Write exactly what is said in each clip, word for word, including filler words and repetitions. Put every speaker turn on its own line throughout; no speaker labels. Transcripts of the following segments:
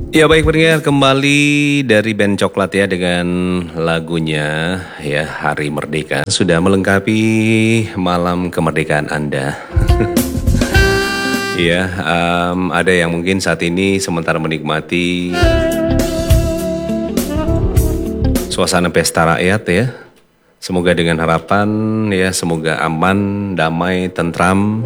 Ya baik pendengar, kembali dari band Coklat ya dengan lagunya ya Hari Merdeka. Sudah melengkapi malam kemerdekaan Anda. Ya, um, ada yang mungkin saat ini sementara menikmati suasana pesta rakyat ya. Semoga dengan harapan ya, semoga aman, damai, tentram.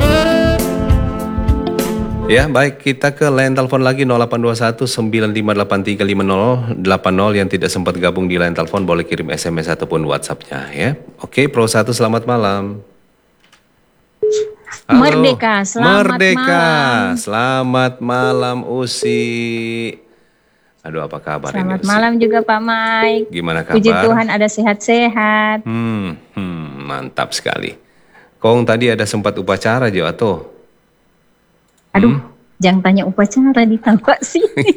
Ya, baik, kita ke line telepon lagi nol delapan dua satu sembilan lima delapan tiga lima nol delapan nol. Yang tidak sempat gabung di line telepon boleh kirim S M S ataupun WhatsApp-nya ya. Oke, Pro satu selamat malam. Halo.
Merdeka, selamat
Merdeka.
malam.
Selamat malam Usi. Aduh, apa kabar
Selamat
ini Usi?
malam juga Pak Mike.
Gimana kabar?
Puji Tuhan ada sehat-sehat.
Hmm, hmm, mantap sekali. Kong tadi ada sempat upacara Jo atau?
Aduh,
Hmm?
jangan tanya upacara di tampak sini.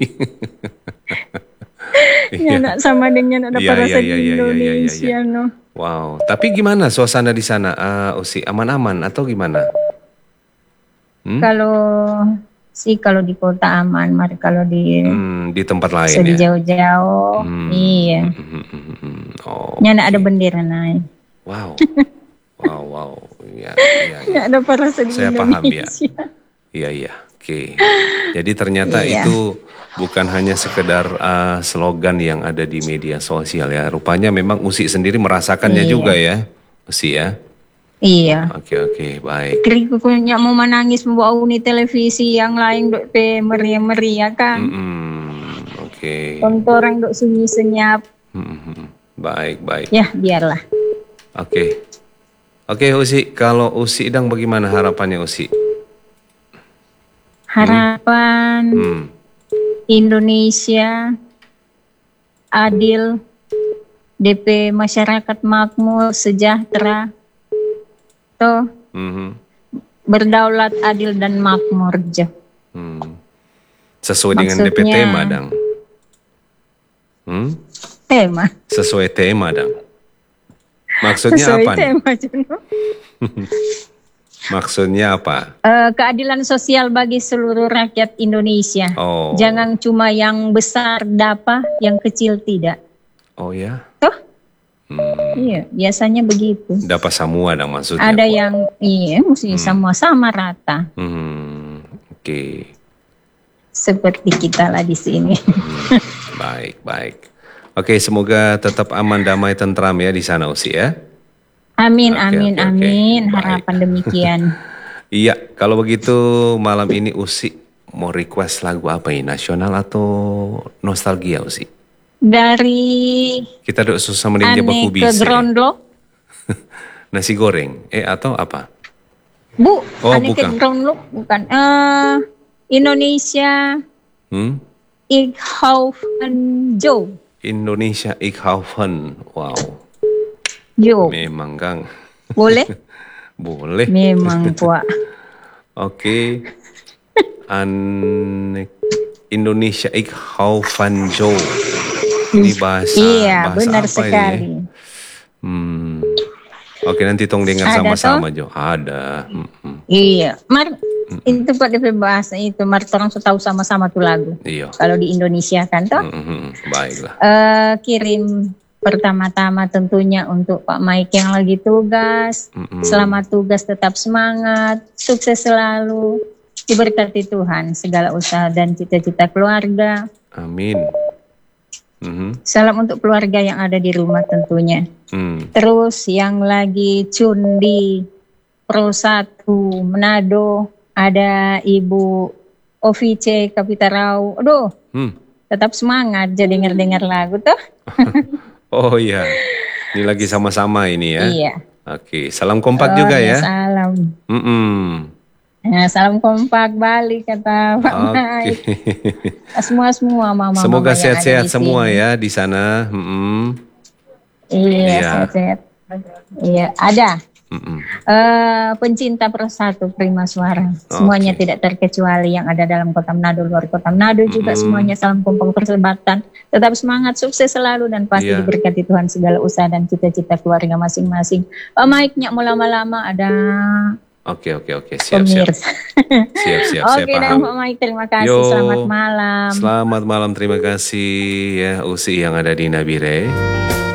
Ya nak sama dengan ada
Iya,
pada
iya,
di
iya, iya, iya,
Indonesia
iya, iya.
no.
Wow, tapi gimana suasana di sana, uh, Usi? Aman-aman atau gimana? Hmm?
Kalau sih kalau di kota aman, mari kalau di
Hmm, di tempat lain
sedih
ya?
jauh-jauh,
Hmm,
iya.
hmm, hmm, hmm, hmm. Oh,
Nyana ada
oke.
bendera naik.
Wow, wow, wow. Ya, ya, ya.
Ya ada para sedih
Saya paham ya.
Indonesia.
Iya, iya. Oke. Jadi ternyata
Iya.
itu bukan hanya sekedar uh, slogan yang ada di media sosial ya. Rupanya memang Usi sendiri merasakannya
Iya.
juga ya, Usi ya.
Iya.
Oke, oke, baik.
Keriku punya mau menangis membawa uni televisi yang lain dok pe meriah-meriah kan.
Mm-mm, oke.
Untuk orang dok sunyi senyap.
Mm-mm, baik, baik.
Ya biarlah.
Oke. Oke, Usi. Kalau Usi Idang bagaimana harapannya Usi?
Harapan
Hmm.
Indonesia adil, D P masyarakat makmur, sejahtera, toh
Mhm.
berdaulat adil dan makmur je.
Hmm. Sesuai dengan D P
Maksudnya-
tema, Dang. Hmm?
Tema.
Sesuai tema, Dang. Maksudnya
Sesuai
apa nih?
tema Juno.
Maksudnya apa?
Eh, keadilan sosial bagi seluruh rakyat Indonesia.
Oh.
Jangan cuma yang besar dapat, yang kecil tidak.
Oh ya?
Toh?
Hmm.
Iya, biasanya begitu.
Dapat semua, Dang, maksudnya.
Ada
Pak.
yang iya, mesti sama-sama rata.
Hmm. Oke.
Seperti kita lah di sini.
Hmm. Baik, baik. Oke, semoga tetap aman, damai, tentram ya di sana Usi ya.
Amin,
Oke,
amin,
oke, oke.
amin.
Baik.
Harapan demikian.
Iya, kalau begitu malam ini Usi mau request lagu apa ini? Nasional atau nostalgia Usi?
Dari
Kita duduk susah meninjau baku
aneh ke
bisa.
Grondlo.
Nasi goreng, eh atau apa?
Bu,
Oh,
aneh ke
bukan.
Grondlo. Bukan. Eh, Indonesia
Hmm?
Ik hou van Jo.
Indonesia Ik hou van. Wow,
Jo.
memang Kang.
Boleh?
Boleh.
Memang, Pak.
Oke. An Indonesia Ik hou van Jo. Ini bahasa
Iya,
bahasa
benar
apa
sekali.
ini? Hmm. Oke, nanti tong dengar
Ada
sama-sama Jo. Ada. Mm-mm.
Iya, Mar, itu kok D P bahasa itu, Mar, orang sudah tahu sama-sama tuh lagu.
Iya.
Kalau di Indonesia kan toh,
Mm-mm. Baiklah.
eh, kirim pertama-tama tentunya untuk Pak Mike yang lagi tugas.
Mm-mm.
Selamat tugas, tetap semangat, sukses selalu, diberkati Tuhan segala usaha dan cita-cita keluarga.
Amin. Mhm.
Salam untuk keluarga yang ada di rumah tentunya.
Hmm.
Terus yang lagi cun di Pro satu Manado, ada Ibu Ovice Kapitarau. Aduh,
Hmm.
tetap semangat jadi denger-denger lagu tuh.
Oh iya. Ini lagi sama-sama ini ya.
Iya.
Oke, salam kompak
Oh,
juga ya.
Salam.
Mm-mm.
Nah, salam kompak balik kata Pak
Oke.
Mike. Semua-semua mama-mama
Semoga
yang ada
sehat-sehat
di
semua
sini.
ya di sana. Mm-mm.
Iya,
Iya.
sehat-sehat. Iya, ada.
Mm-mm.
Eh, pencinta persatu Prima Suara. Semuanya
Oke.
tidak terkecuali yang ada dalam kota Manado, luar kota Manado juga
Mm-mm.
semuanya salam kompak persahabatan. Tetap semangat, sukses selalu dan pasti
Iya.
diberkati Tuhan segala usaha dan cita-cita keluarga masing-masing. Pak Mike nyak mau lama-lama ada
Oke, oke, oke. Siap, siap.
pemirsa.
Siap, siap. Saya
Oke dan
paham.
Pak Mike, terima kasih.
Yo,
Selamat malam.
Selamat malam, terima kasih ya Usi yang ada di Nabire.